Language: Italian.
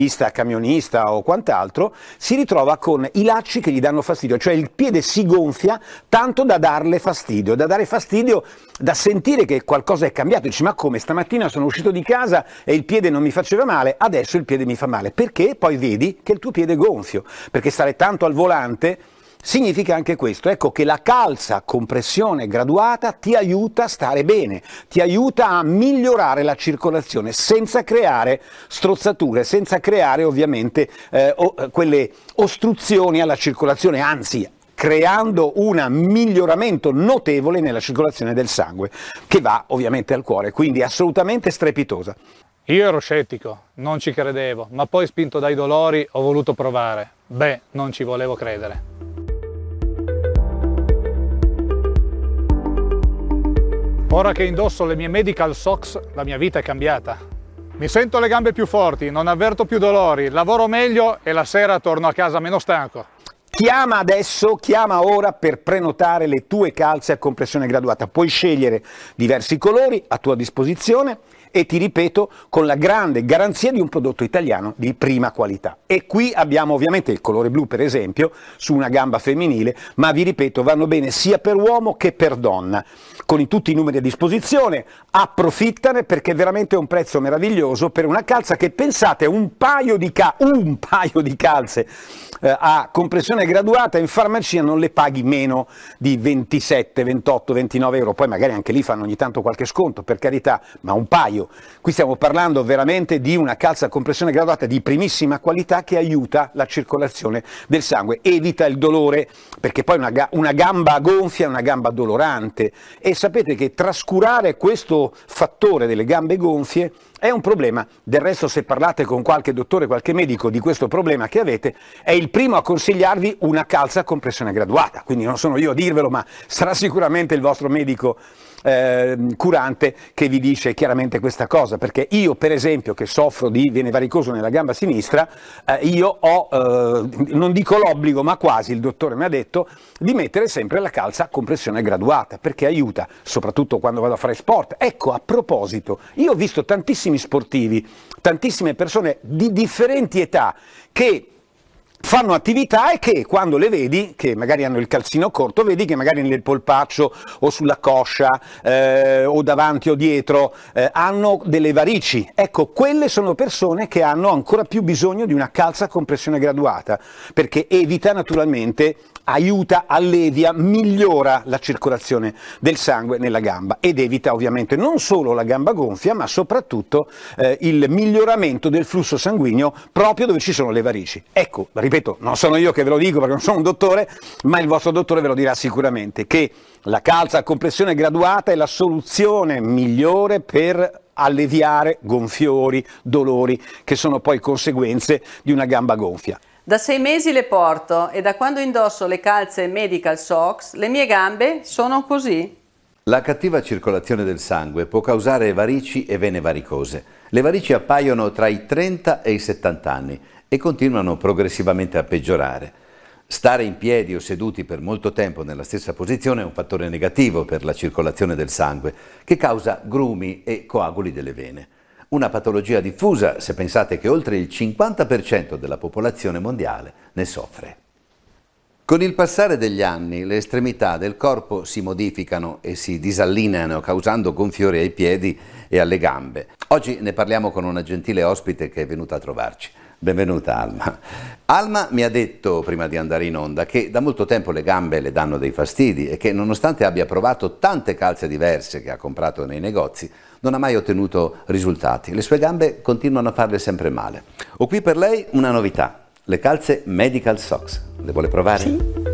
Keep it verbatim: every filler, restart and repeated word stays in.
camionista o quant'altro, si ritrova con i lacci che gli danno fastidio, cioè il piede si gonfia tanto da darle fastidio, da dare fastidio, da sentire che qualcosa è cambiato. Dici: ma come, stamattina sono uscito di casa e il piede non mi faceva male, adesso il piede mi fa male. Perché? Poi vedi che il tuo piede è gonfio, perché stare tanto al volante significa anche questo. Ecco che la calza a compressione graduata ti aiuta a stare bene, ti aiuta a migliorare la circolazione senza creare strozzature, senza creare ovviamente eh, o, quelle ostruzioni alla circolazione, anzi creando un miglioramento notevole nella circolazione del sangue, che va ovviamente al cuore, quindi assolutamente strepitosa. Io ero scettico, non ci credevo, ma poi spinto dai dolori ho voluto provare. Beh, non ci volevo credere. Ora che indosso le mie Medical Socks, la mia vita è cambiata. Mi sento le gambe più forti, non avverto più dolori, lavoro meglio e la sera torno a casa meno stanco. Chiama adesso, chiama ora per prenotare le tue calze a compressione graduata. Puoi scegliere diversi colori a tua disposizione e, ti ripeto, con la grande garanzia di un prodotto italiano di prima qualità. E qui abbiamo ovviamente il colore blu, per esempio, su una gamba femminile, ma vi ripeto, vanno bene sia per uomo che per donna. Con tutti i numeri a disposizione, approfittane, perché veramente è un prezzo meraviglioso per una calza che, pensate, un paio di, ca un paio di calze eh, a compressione graduata in farmacia non le paghi meno di ventisette, ventotto, ventinove euro. Poi magari anche lì fanno ogni tanto qualche sconto, per carità, ma un paio. Qui stiamo parlando veramente di una calza a compressione graduata di primissima qualità che aiuta la circolazione del sangue, evita il dolore, perché poi una, ga una gamba gonfia è una gamba dolorante, e sapete che trascurare questo fattore delle gambe gonfie è un problema. Del resto, se parlate con qualche dottore, qualche medico di questo problema che avete, è il primo a consigliarvi una calza a compressione graduata. Quindi non sono io a dirvelo, ma sarà sicuramente il vostro medico eh, curante che vi dice chiaramente questa cosa, perché io, per esempio, che soffro di vene varicoso nella gamba sinistra, eh, io ho, eh, non dico l'obbligo, ma quasi, il dottore mi ha detto di mettere sempre la calza a compressione graduata, perché aiuta, soprattutto quando vado a fare sport. Ecco, a proposito, io ho visto tantissimi sportivi, tantissime persone di differenti età che fanno attività e che, quando le vedi, che magari hanno il calzino corto, vedi che magari nel polpaccio o sulla coscia eh, o davanti o dietro eh, hanno delle varici. Ecco, quelle sono persone che hanno ancora più bisogno di una calza a compressione graduata, perché evita, naturalmente, aiuta, allevia, migliora la circolazione del sangue nella gamba ed evita ovviamente non solo la gamba gonfia, ma soprattutto eh, il miglioramento del flusso sanguigno proprio dove ci sono le varici. Ecco, ripeto, non sono io che ve lo dico perché non sono un dottore, ma il vostro dottore ve lo dirà sicuramente, che la calza a compressione graduata è la soluzione migliore per alleviare gonfiori, dolori, che sono poi conseguenze di una gamba gonfia. Da sei mesi le porto e da quando indosso le calze Medical Socks le mie gambe sono così. La cattiva circolazione del sangue può causare varici e vene varicose. Le varici appaiono tra i trenta e i settanta anni e continuano progressivamente a peggiorare. Stare in piedi o seduti per molto tempo nella stessa posizione è un fattore negativo per la circolazione del sangue, che causa grumi e coaguli delle vene. Una patologia diffusa, se pensate che oltre il cinquanta per cento della popolazione mondiale ne soffre. Con il passare degli anni le estremità del corpo si modificano e si disallineano, causando gonfiori ai piedi e alle gambe. Oggi ne parliamo con una gentile ospite che è venuta a trovarci. Benvenuta Alma. Alma mi ha detto, prima di andare in onda, che da molto tempo le gambe le danno dei fastidi e che, nonostante abbia provato tante calze diverse che ha comprato nei negozi, non ha mai ottenuto risultati. Le sue gambe continuano a farle sempre male. Ho qui per lei una novità, le calze Medical Socks. Le vuole provare? Sì.